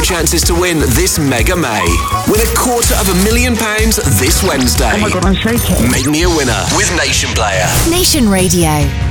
your chances to win this Mega May. Win £250,000 this Wednesday. Oh my God, I'm shaking. Make me a winner with Nation Player. Nation Radio.